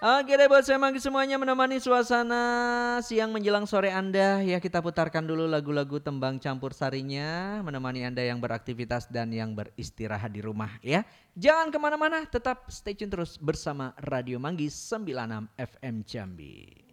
Oke deh buat saya Manggi semuanya menemani suasana siang menjelang sore Anda ya kita putarkan dulu lagu-lagu tembang campur sarinya menemani Anda yang beraktivitas dan yang beristirahat di rumah ya. Jangan kemana-mana tetap stay tune terus bersama Radio Manggi 96 FM Jambi.